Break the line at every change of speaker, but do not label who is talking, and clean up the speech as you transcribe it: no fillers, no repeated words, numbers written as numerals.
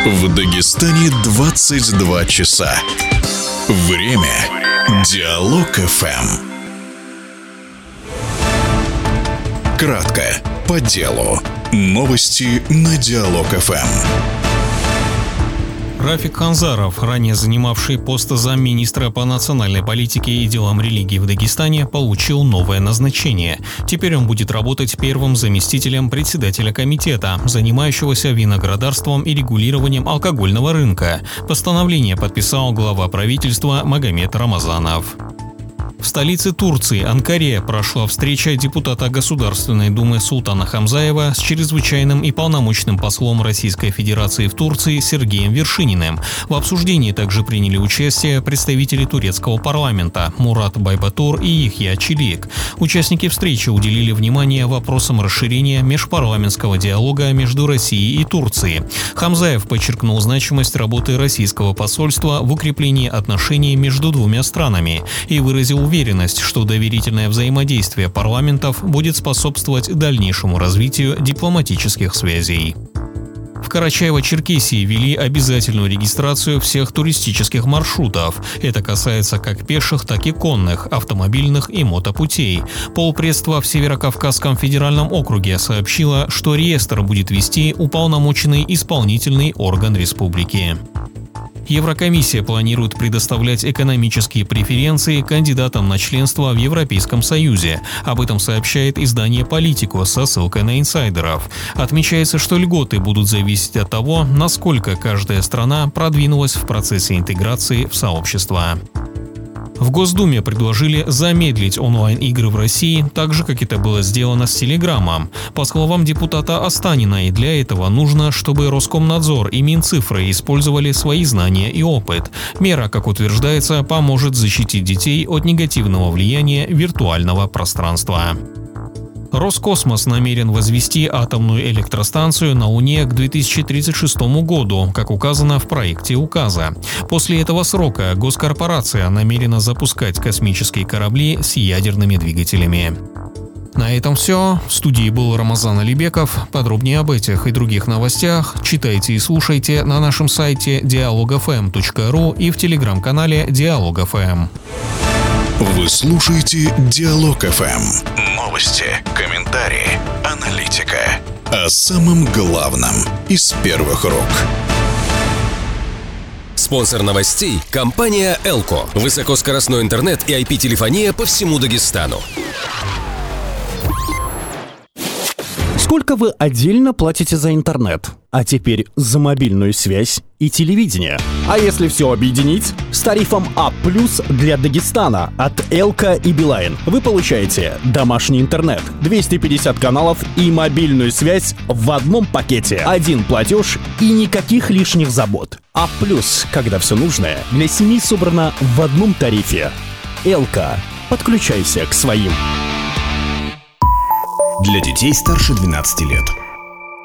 В Дагестане 22 часа. Время Диалог ФМ. Кратко, по делу. Новости на Диалог ФМ.
Рафик Ханзаров, ранее занимавший пост замминистра по национальной политике и делам религии в Дагестане, получил новое назначение. Теперь он будет работать первым заместителем председателя комитета, занимающегося виноградарством и регулированием алкогольного рынка. Постановление подписал глава правительства Магомед Рамазанов. В столице Турции, Анкаре, прошла встреча депутата Государственной Думы Султана Хамзаева с чрезвычайным и полномочным послом Российской Федерации в Турции Сергеем Вершининым. В обсуждении также приняли участие представители турецкого парламента Мурат Байбатур и Яхья Челик. Участники встречи уделили внимание вопросам расширения межпарламентского диалога между Россией и Турцией. Хамзаев подчеркнул значимость работы российского посольства в укреплении отношений между двумя странами и выразил уверенность, что доверительное взаимодействие парламентов будет способствовать дальнейшему развитию дипломатических связей. В Карачаево-Черкесии ввели обязательную регистрацию всех туристических маршрутов. Это касается как пеших, так и конных, автомобильных и мотопутей. Полпредства в Северокавказском федеральном округе сообщило, что реестр будет вести уполномоченный исполнительный орган республики. Еврокомиссия планирует предоставлять экономические преференции кандидатам на членство в Европейском Союзе. Об этом сообщает издание «Политико» со ссылкой на инсайдеров. Отмечается, что льготы будут зависеть от того, насколько каждая страна продвинулась в процессе интеграции в сообщество. В Госдуме предложили замедлить онлайн-игры в России, так же, как это было сделано с Телеграмом. По словам депутата Останиной, для этого нужно, чтобы Роскомнадзор и Минцифры использовали свои знания и опыт. Мера, как утверждается, поможет защитить детей от негативного влияния виртуального пространства. Роскосмос намерен возвести атомную электростанцию на Луне к 2036 году, как указано в проекте указа. После этого срока госкорпорация намерена запускать космические корабли с ядерными двигателями. На этом все. В студии был Рамазан Алибеков. Подробнее об этих и других новостях читайте и слушайте на нашем сайте dialogfm.ru и в телеграм-канале Диалог ФМ.
Вы слушаете Диалог ФМ. Новости, комментарии, аналитика. О самом главном из первых рук.
Спонсор новостей – компания «Элко». Высокоскоростной интернет и IP-телефония по всему Дагестану.
Сколько вы отдельно платите за интернет? А теперь за мобильную связь и телевидение. А если все объединить? С тарифом А+ для Дагестана от Элка и Билайн вы получаете домашний интернет, 250 каналов и мобильную связь в одном пакете. Один платеж и никаких лишних забот. А+, когда все нужное для семьи собрано в одном тарифе. Элка. Подключайся к своим.
Для детей старше 12 лет.